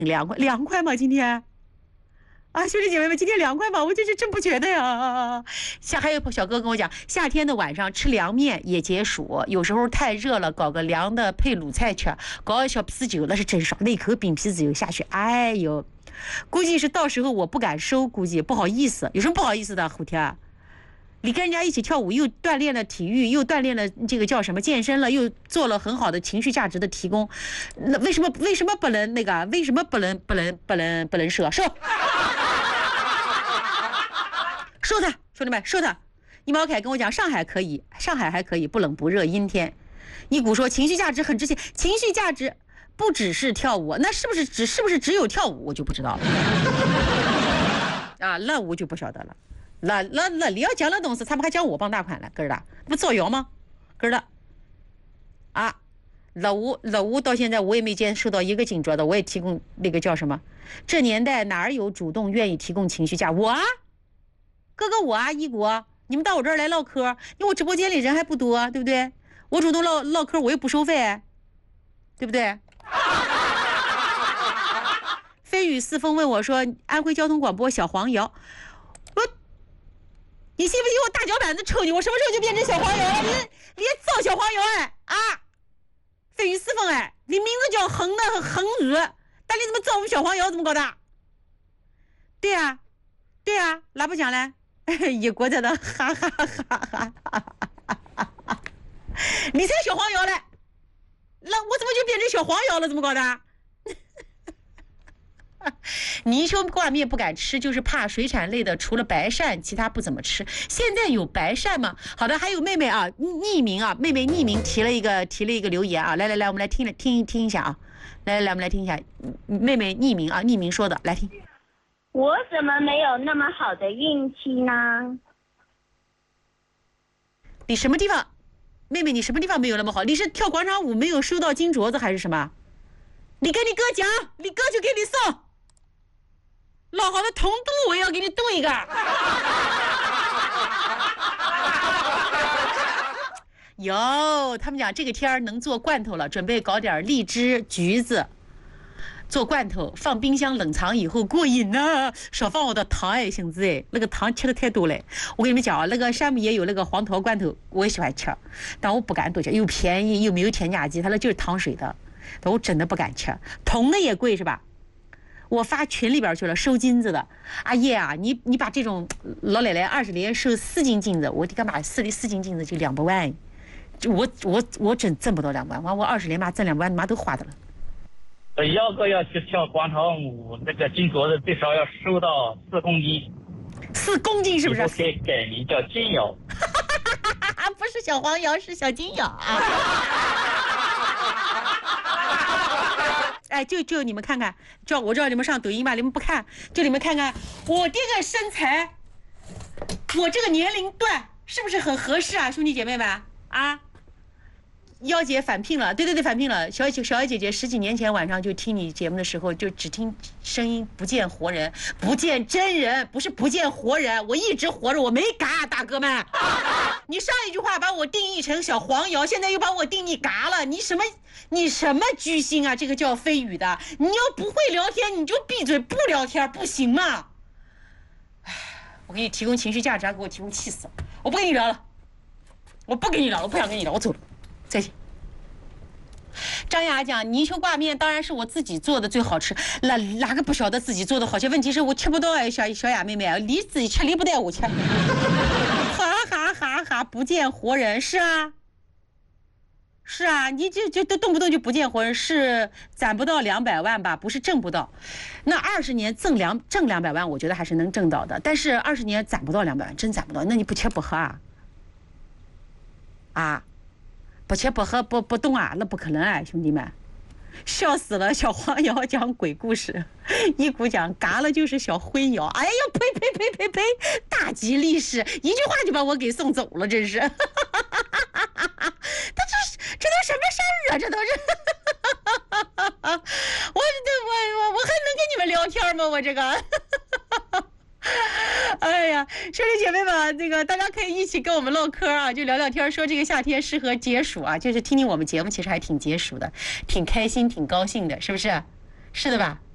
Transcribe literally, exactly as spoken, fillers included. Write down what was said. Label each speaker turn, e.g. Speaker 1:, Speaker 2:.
Speaker 1: 凉快凉快吗？今天？啊，兄弟姐妹们，今天凉快吗？我这是真不觉得呀。夏还有小哥跟我讲，夏天的晚上吃凉面也解暑，有时候太热了，搞个凉的配卤菜吃，搞个小啤酒那是真爽，那口冰啤子油下去，哎呦，估计是到时候我不敢收，估计不好意思。有什么不好意思的？虎天，你跟人家一起跳舞，又锻炼了体育，又锻炼了这个叫什么健身了，又做了很好的情绪价值的提供，那为什么为什么不能那个？为什么不能不能不能不能收收？收他，兄弟们，收他！一毛凯跟我讲，上海可以，上海还可以，不冷不热，阴天。一股说情绪价值很值钱，情绪价值不只是跳舞，那是不是只是不是只有跳舞，我就不知道了。啊，那我就不晓得了。那那那你要讲那东西，他们还讲我傍大款了，哥儿的，不造谣吗？哥儿的，啊，老吴老吴到现在我也没见收到一个警察的，我也提供那个叫什么？这年代哪儿有主动愿意提供情绪价？我啊。哥哥我啊，一国，你们到我这儿来唠嗑，因为我直播间里人还不多，对不对？我主动唠唠嗑，我又不收费，对不对？飞雨四风问我说：“安徽交通广播小黄瑶，我，你信不信我大脚板子抽你？我什么时候就变成小黄瑶了？你你造小黄瑶哎啊！飞雨四风哎，你名字叫横的横雨，但你怎么造我们小黄瑶？怎么搞的？对呀、啊，对呀、啊，哪不讲嘞？”一国在那哈哈哈哈哈！你才小黄瑶嘞，那我怎么就变成小黄瑶了？怎么搞的？泥鳅挂面不敢吃，就是怕水产类的，除了白鳝，其他不怎么吃。现在有白鳝吗？好的，还有妹妹啊，匿名啊，妹妹匿名提了一个提了一个留言啊，来来来，我们来听听听一下啊，来来来，我们来听一下，妹妹匿名啊，匿名说的，来听。
Speaker 2: 我怎么没有那么好的运气呢？
Speaker 1: 你什么地方，妹妹？你什么地方没有那么好？你是跳广场舞没有收到金镯子还是什么？你跟你哥讲，你哥就给你送。老好的铜镀我也要给你镀一个。哟，他们讲这个天能做罐头了，准备搞点荔枝、橘子。做罐头放冰箱冷藏以后过瘾呐、啊，少放我的糖哎，兄弟哎，那个糖吃的太多了。我跟你们讲啊，那个山姆也有那个黄桃罐头，我也喜欢吃，但我不敢多吃，又便宜又没有添加剂，它那就是糖水的，但我真的不敢吃。铜的也贵是吧？我发群里边去了，收金子的阿叶啊，你你把这种老奶奶二十年收四斤金子，我的干嘛四四斤金子就两百万，我我我真挣不到两百万，我二十年嘛挣两百万妈都花的了。
Speaker 3: 要个要去跳广场舞，那个金镯子最少要收到四公斤，
Speaker 1: 四公斤是不是？
Speaker 3: 可以改名叫金瑶，
Speaker 1: 不是小黄瑶，是小金瑶啊！哎，就就你们看看，叫我知道你们上抖音吧，你们不看，就你们看看我这个身材，我这个年龄段是不是很合适啊，兄弟姐妹们啊？幺姐返聘了，对对对，返聘了。小小小姐姐十几年前晚上就听你节目的时候，就只听声音不见活人，不见真人，不是不见活人，我一直活着，我没嘎，大哥们。你上一句话把我定义成小黄瑶，现在又把我定义嘎了，你什么你什么居心啊？这个叫飞宇的，你要不会聊天你就闭嘴，不聊天不行吗？唉，我给你提供情绪价值，还给我提供气死了，我不跟你聊了，我不跟你聊了，我不想跟你聊，我走了。再见。张雅讲泥鳅挂面当然是我自己做的最好吃，哪哪个不晓得自己做的好吃？问题是我吃不到哎，小小雅妹妹，你自己吃你不带我吃，哈哈哈哈！不见活人是啊，是啊，你这这都动不动就不见活人，是攒不到两百万吧？不是挣不到，那二十年挣两挣两百万，我觉得还是能挣到的，但是二十年攒不到两百万，真攒不到，那你不吃不喝啊？啊？不吃不喝不不动啊，那不可能啊，兄弟们，笑死了！小黄瑶讲鬼故事，一股讲嘎了就是小灰瑶，哎呀呸呸呸呸呸，大吉利是一句话就把我给送走了，真是，他这这都什么事儿啊？这都是，我我我我还能跟你们聊天吗？我这个。哎呀，兄弟姐妹们，这个大家可以一起跟我们唠嗑啊，就聊聊天，说这个夏天适合解暑啊，就是听听我们节目，其实还挺解暑的，挺开心，挺高兴的，是不是？是的吧？